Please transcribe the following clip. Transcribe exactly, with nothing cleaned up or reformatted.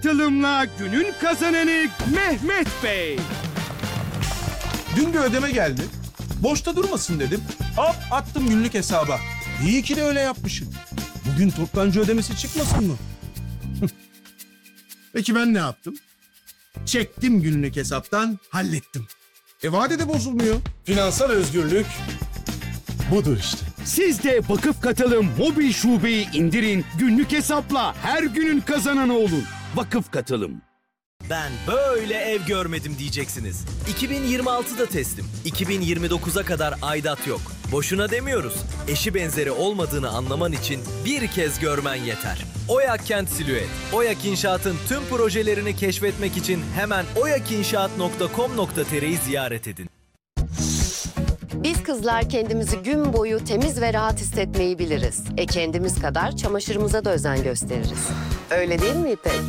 katılımla günün kazananı Mehmet Bey. Dün bir ödeme geldi. Boşta durmasın dedim. Hop attım günlük hesaba. İyi ki de öyle yapmışım. Bugün toptancı ödemesi çıkmasın mı? Peki ben ne yaptım? Çektim günlük hesaptan, hallettim. E vade de bozulmuyor. Finansal özgürlük budur işte. Siz de Vakıf Katılım mobil şubeyi indirin, günlük hesapla her günün kazananı olun. Vakıf Katılım. Ben böyle ev görmedim diyeceksiniz. iki bin yirmi altıda teslim. iki bin yirmi dokuza kadar aidat yok. Boşuna demiyoruz. Eşi benzeri olmadığını anlaman için bir kez görmen yeter. Oyak Kent Silüet. Oyak İnşaat'ın tüm projelerini keşfetmek için hemen oyakinşaat nokta com nokta tr'yi ziyaret edin. Biz kızlar kendimizi gün boyu temiz ve rahat hissetmeyi biliriz. E kendimiz kadar çamaşırımıza da özen gösteririz. Öyle değil mi İpek?